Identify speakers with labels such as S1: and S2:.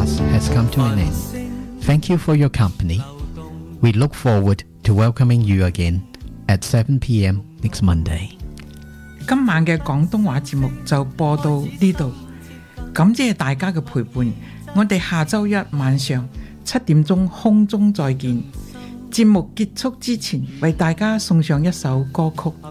S1: podcast has come to an end. Thank you for your company. We look forward to welcoming you again at 7 p.m. next Monday.
S2: 今晚嘅廣東話節目就播到呢度，感謝大家嘅陪伴。我哋下週一晚上7點鐘空中再見。節目結束之前，為大家送上一首歌曲。